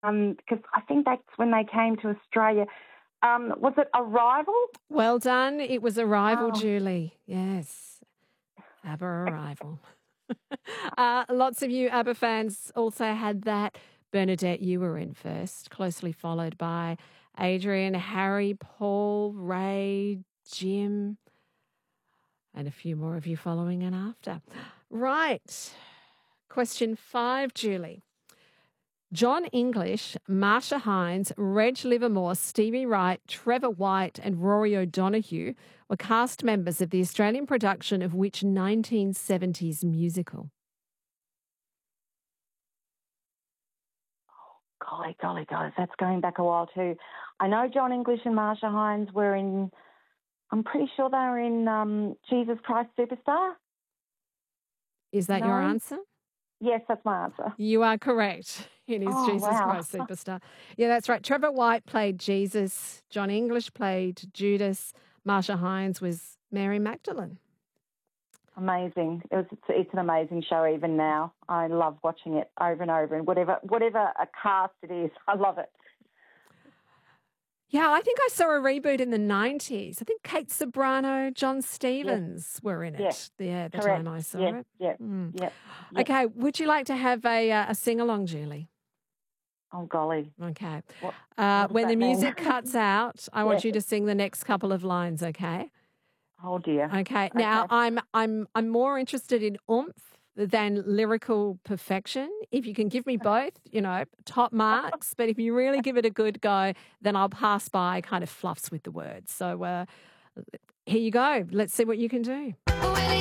because I think that's when they came to Australia. Was it Arrival? Well done. It was Arrival, Oh, Julie. Yes, ABBA Arrival. Lots of you ABBA fans also had that. Bernadette, you were in first, closely followed by Adrian, Harry, Paul, Ray, Jim, and a few more of you following in after. Right. Question 5, Julie. John English, Marsha Hines, Reg Livermore, Stevie Wright, Trevor White, and Rory O'Donoghue were cast members of the Australian production of which 1970s musical? golly, that's going back a while too. I know John English and Marsha Hines were in. I'm pretty sure they were in Jesus Christ Superstar. Is that your No? answer? Yes, that's my answer. You are correct. It is Oh, Jesus wow. Christ Superstar. Yeah, that's right. Trevor White played Jesus. John English played Judas. Marsha Hines was Mary Magdalene. Amazing. It's an amazing show even now. I love watching it over and over, and whatever a cast it is, I love it. Yeah, I think I saw a reboot in the 90s. I think Kate Sobrano, John Yes, Stevens were in yes, it. Yeah, the correct. time I saw Yes, it. yes, Mm. yes, yes. Okay, would you like to have a sing-along, Julie? Oh, golly. Okay. What does When the that mean? music cuts out, I want Yes. you to sing the next couple of lines, okay? Oh, dear. Okay. Now, Okay. I'm more interested in oomph than lyrical perfection. If you can give me both, top marks. But if you really give it a good go, then I'll pass by kind of fluffs with the words. So here you go. Let's see what you can do.